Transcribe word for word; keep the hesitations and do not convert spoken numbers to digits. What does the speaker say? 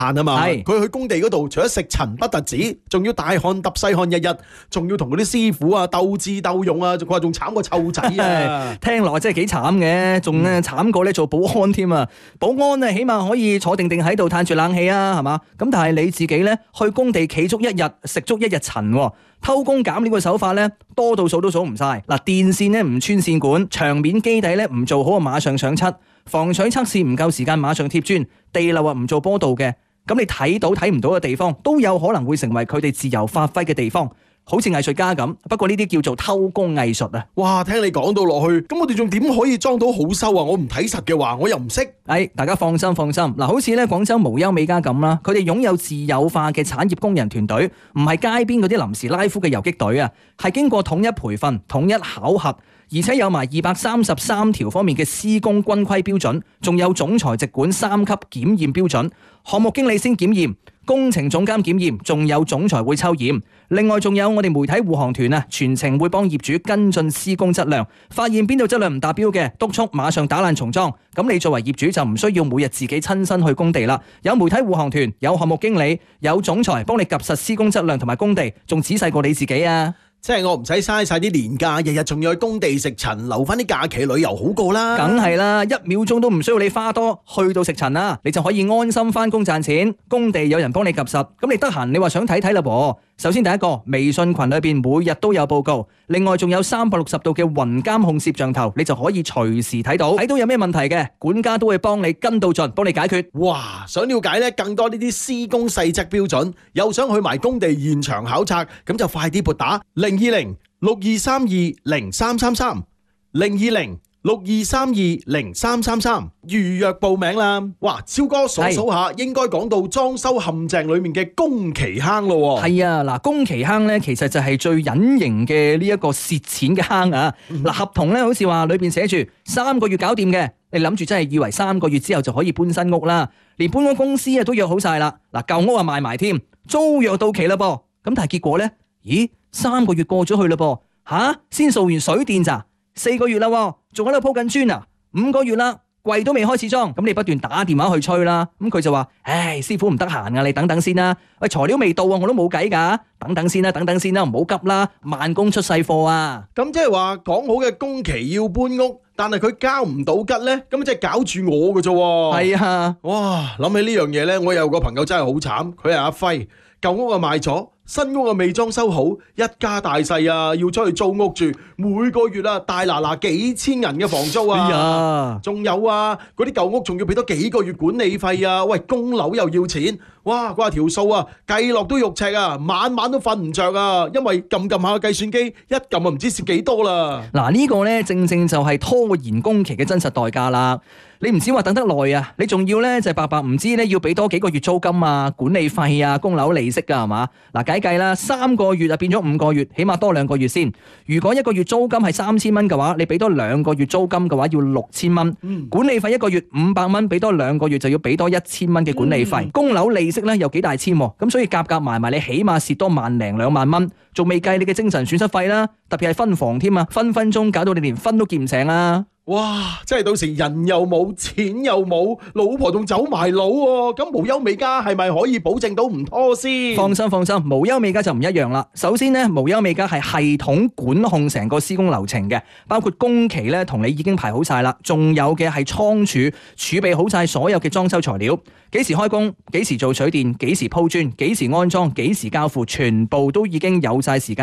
啊嘛，佢去工地嗰度，除咗食塵不特止，仲要大汗揼細汗日日，仲要同嗰啲師傅啊鬥智鬥勇啊，佢話仲慘過湊仔啊！ 聽落真係幾慘嘅，仲咧慘過咧做保安添啊！保安啊，起碼可以坐定定喺度嘆住冷氣啊，係嘛？咁但係你自己咧去工地企足一日，食足一日塵，偷工減料嘅手法咧多到數都數唔晒。嗱，電線咧唔穿線管，牆面基底咧唔做好啊，馬上上漆，防水測試唔夠時間，馬上貼磚，地漏啊唔做坡道嘅。咁你睇到睇唔到嘅地方，都有可能會成為佢哋自由發揮嘅地方，好似藝術家咁。不過呢啲叫做偷工藝術啊！ 哇，聽你講到落去，咁我哋仲點可以裝到好修啊？我唔睇實嘅話，我又唔識。 哎，大家放心放心。嗱，好似咧廣州無憂美家咁啦，佢哋擁有自有化嘅產業工人團隊，唔係街邊嗰啲臨時拉夫嘅游擊隊啊，係經過統一培訓、統一考核。而且有埋二百三十三條方面嘅施工均規標準，仲有總裁直管三級檢驗標準，項目經理先檢驗，工程總監檢驗，仲有總裁會抽驗。另外仲有我哋媒體護航團啊，全程會幫業主跟進施工質量，發現邊度質量唔達標嘅，督促馬上打爛重裝。咁你作為業主就唔需要每日自己親身去工地啦，有媒體護航團，有項目經理，有總裁幫你及實施工質量同埋工地，仲仔細過你自己啊！ 即係我唔使嘥晒啲年假，日日仲要去工地食塵，留翻啲假期旅遊好過啦。 梗係啦，一秒鐘都唔需要你花多，去到食塵啦，你就可以安心翻工賺錢。工地有人幫你及實，咁你得閒你話想睇睇啦噃。首先第一個，微信群裏邊每日都有報告，另外仲有三百六十度嘅雲監控攝像頭，你就可以隨時睇到，睇到有咩問題嘅，管家都會幫你跟到盡，幫你解決。 哇！想了解咧更多呢啲施工細則標準，又想去埋工地現場考察，咁就快啲撥打零二零六二三二零三三三零二零六二三二零三三三預約報名啦！哇，超哥數數下，應該講到裝修陷阱裏面嘅工期坑咯。 係啊，嗱，工期坑咧，其實就係最隱形嘅呢一個蝕錢嘅坑啊！嗱、嗯，合同咧好似話裏邊寫住三個月搞掂嘅，你諗住真係以為三個月之後就可以搬新屋啦？連搬屋公司啊都約好晒啦，嗱，舊屋啊賣埋添，租約到期啦噃，咁但係結果咧，咦，三個月過咗去啦噃，吓，先掃完水電咋？四個月啦，仲喺度鋪緊磚啊！五個月啦，櫃都未開始裝，咁你不斷打電話去催啦，咁佢就話：唉，師傅唔得閒啊，你等等先啦。喂，材料未到啊，我都冇計噶，等等先啦，等等先啦，唔好急啦，慢工出細貨啊！ 咁即係話講好嘅工期要搬屋，但係佢交唔到吉咧，咁即係搞住我嘅啫。 係啊， 哇！諗起呢樣嘢咧，我有個朋友真係好慘，佢係阿輝，舊屋啊賣咗。新屋啊未裝修好，一家大細啊要出去租屋住，每個月啊大嗱嗱幾千銀嘅房租啊，仲、哎、有啊嗰啲舊屋仲要俾多幾個月管理費啊，喂，供樓又要錢，哇，嗰條數啊計落都肉赤啊，晚晚都瞓唔着啊，因為撳撳下計算機一撳啊唔知蝕幾多啦。 嗱，呢個呢正正就係拖延工期嘅真實代價啦。你唔止話等得耐啊，你仲要呢就係白白唔知呢要俾多幾個月租金啊、管理費啊、供樓利息噶係嘛？嗱，計計啦，三個月就變咗五個月，起碼多兩個月先。如果一個月租金係三千蚊嘅話，你俾多兩個月租金嘅話要六千蚊。嗯、管理費一個月五百蚊，俾多兩個月就要俾多一千蚊嘅管理費。供樓、嗯、利息呢又幾大千，咁所以夾夾埋埋你起碼蝕多萬零兩萬蚊，仲未計你嘅精神損失費啦，特別係分房添啊，分分鐘搞到你連分都見唔成啦。 哇！真係到時人又冇，錢又冇，老婆仲走埋佬喎，咁無憂美家係咪可以保證到唔拖先？放心放心，無憂美家就唔一樣啦。首先呢，無憂美家係系統管控成個施工流程嘅，包括工期咧同你已經排好晒啦，仲有嘅係倉儲儲備好晒所有嘅裝修材料，幾時開工，幾時做水電，幾時鋪磚，幾時安裝，幾時交付，全部都已經有晒時間。